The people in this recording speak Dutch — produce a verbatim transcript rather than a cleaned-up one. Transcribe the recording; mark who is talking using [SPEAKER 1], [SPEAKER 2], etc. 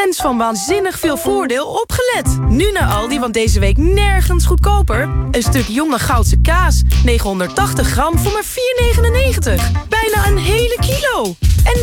[SPEAKER 1] Fans van Waanzinnig Veel Voordeel opgelet. Nu naar Aldi, want deze week nergens goedkoper. Een stuk jonge Goudse kaas. negenhonderdtachtig gram voor maar vier negenennegentig. Bijna een hele kilo. En